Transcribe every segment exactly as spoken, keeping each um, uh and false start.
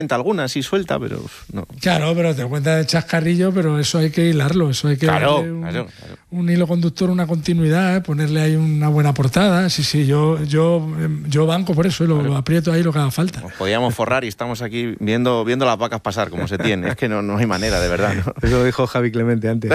alguna así suelta, pero no. Claro, pero te cuenta de chascarrillo, pero eso hay que hilarlo, eso hay que claro, darle un, claro, claro. un hilo conductor, una continuidad, ¿eh? Ponerle ahí una buena portada. Sí, sí, yo yo yo banco por eso, y lo, claro. lo aprieto ahí lo que haga falta. Nos podíamos forrar y estamos aquí viendo viendo las vacas pasar como se tiene. Es que no, no hay manera, de verdad, ¿no? Eso lo dijo Javi Clemente antes.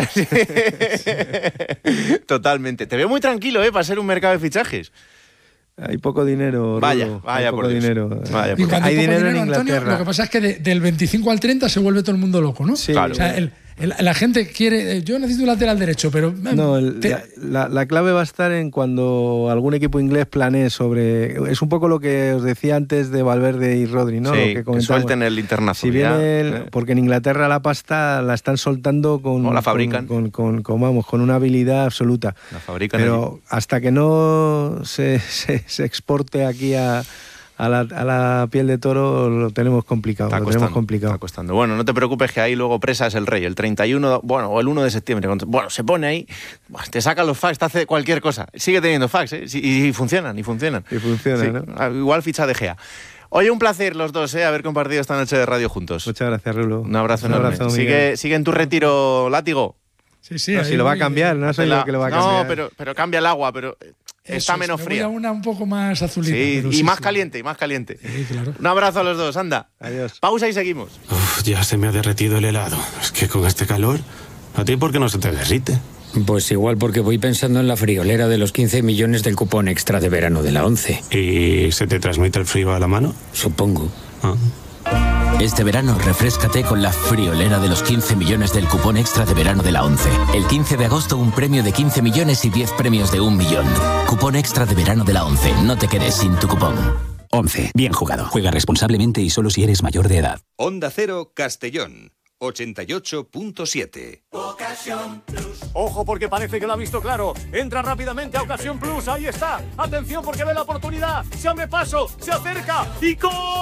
Totalmente. Te veo muy tranquilo, ¿eh? Para ser un mercado de fichajes. Hay poco dinero, vaya, Rulo. vaya hay poco por dinero. Vaya por hay, hay dinero, dinero en Inglaterra. Antonio, lo que pasa es que de, del veinticinco al treinta se vuelve todo el mundo loco, ¿no? Sí, claro. O sea, el, el, la gente quiere... Yo necesito un lateral derecho, pero... No, el, te... la, la clave va a estar en cuando algún equipo inglés planee sobre... Es un poco lo que os decía antes de Valverde y Rodri, ¿no? Sí, lo que, que suelten el internacional. Si viene el, porque en Inglaterra la pasta la están soltando con... O la fabrican. Con, con, con, con, vamos, con una habilidad absoluta. La fabrican. Pero allí. Hasta que no se, se, se exporte aquí a... A la, a la piel de toro lo tenemos complicado. Está lo costando, tenemos complicado. Está costando. Bueno, no te preocupes que ahí luego Presa es el rey. El treinta y uno, bueno, o el uno de septiembre. Bueno, se pone ahí, te saca los fax, te hace cualquier cosa. Sigue teniendo fax, ¿eh? Y, y funcionan, y funcionan. Y funcionan, sí, ¿no? Igual ficha de Gea. Oye, un placer los dos, ¿eh? Haber compartido esta noche de radio juntos. Muchas gracias, Rulo. Un abrazo Un enorme. abrazo, sigue, sigue en tu retiro, Látigo. Sí, sí. No, si lo va a cambiar, no soy la... yo que lo va a cambiar. No, pero, pero cambia el agua, pero... Está Eso, menos me fría. voy a una un poco más azulita. Sí, y sí, más sí. caliente, y más caliente. Sí, claro. Un abrazo a los dos, anda. Adiós. Pausa y seguimos. Uf, ya se me ha derretido el helado. Es que con este calor, ¿a ti por qué no se te derrite? Pues igual porque voy pensando en la friolera de los quince millones del cupón extra de verano de la ONCE. ¿Y se te transmite el frío a la mano? Supongo. Ah. Este verano refréscate con la friolera de los quince millones del cupón extra de verano de la ONCE. El quince de agosto un premio de quince millones y diez premios de un millón. Cupón extra de verano de la ONCE. No te quedes sin tu cupón. ONCE. Bien jugado. Juega responsablemente y solo si eres mayor de edad. Onda Cero Castellón. ochenta y ocho punto siete. Ocasión Plus. Ojo porque parece que lo ha visto claro. Entra rápidamente a Ocasión Plus. Ahí está. Atención porque ve la oportunidad. Se abre paso. Se acerca. Y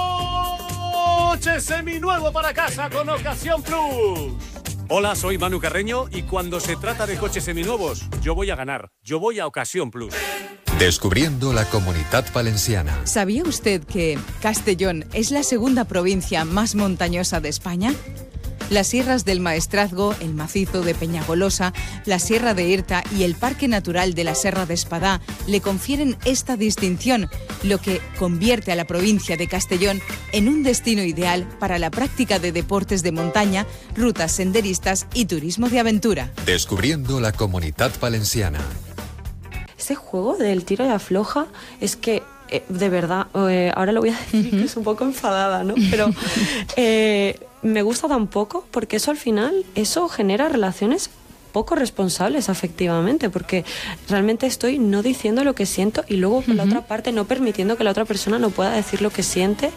coche seminuevo para casa con Ocasión Plus. Hola, soy Manu Carreño y cuando se trata de coches seminuevos, yo voy a ganar. Yo voy a Ocasión Plus. Descubriendo la Comunitat Valenciana. ¿Sabía usted que Castellón es la segunda provincia más montañosa de España? Las sierras del Maestrazgo, el macizo de Peñagolosa, la Sierra de Irta y el Parque Natural de la Serra de Espadá le confieren esta distinción, lo que convierte a la provincia de Castellón en un destino ideal para la práctica de deportes de montaña, rutas senderistas y turismo de aventura. Descubriendo la Comunitat Valenciana. Ese juego del tiro y afloja es que eh, de verdad, eh, ahora lo voy a decir que es un poco enfadada, ¿no? Pero eh, me gusta tan poco porque eso al final, eso genera relaciones poco responsables afectivamente, porque realmente estoy no diciendo lo que siento y luego por uh-huh. la otra parte no permitiendo que la otra persona no pueda decir lo que siente.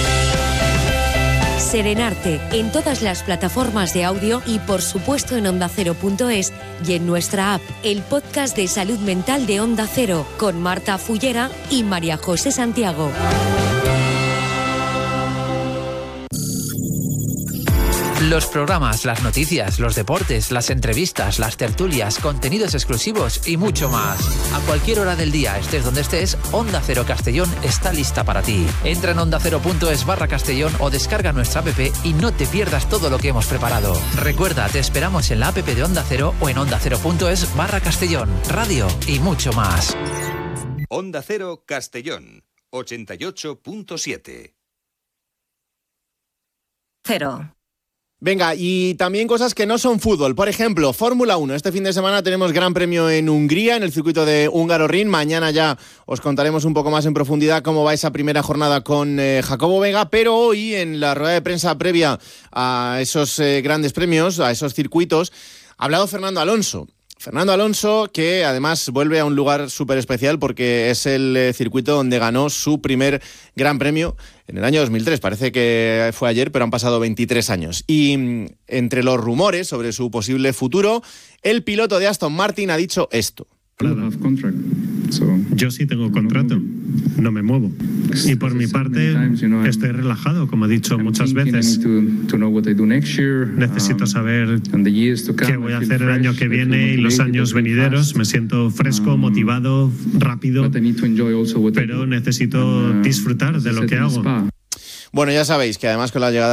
Serenarte en todas las plataformas de audio y por supuesto en onda cero punto es y en nuestra app, el podcast de salud mental de Onda Cero con Marta Fullera y María José Santiago. Los programas, las noticias, los deportes, las entrevistas, las tertulias, contenidos exclusivos y mucho más. A cualquier hora del día, estés donde estés, Onda Cero Castellón está lista para ti. Entra en onda cero punto es barra Castellón o descarga nuestra app y no te pierdas todo lo que hemos preparado. Recuerda, te esperamos en la app de Onda Cero o en onda cero punto es barra Castellón, radio y mucho más. Onda Cero Castellón, ochenta y ocho punto siete. Cero. Venga, y también cosas que no son fútbol. Por ejemplo, Fórmula uno. Este fin de semana tenemos Gran Premio en Hungría, en el circuito de Hungaroring. Mañana ya os contaremos un poco más en profundidad cómo va esa primera jornada con eh, Jacobo Vega. Pero hoy, en la rueda de prensa previa a esos eh, grandes premios, a esos circuitos, ha hablado Fernando Alonso. Fernando Alonso, que además vuelve a un lugar súper especial porque es el eh, circuito donde ganó su primer Gran Premio en el año dos mil tres. Parece que fue ayer, pero han pasado veintitrés años. Y mm, entre los rumores sobre su posible futuro, el piloto de Aston Martin ha dicho esto. Yo sí tengo contrato, no me muevo. Y por mi parte estoy relajado, como he dicho muchas veces. Necesito saber qué voy a hacer el año que viene y los años venideros. Me siento fresco, motivado, rápido, pero necesito disfrutar de lo que hago. Bueno, ya sabéis que además con la llegada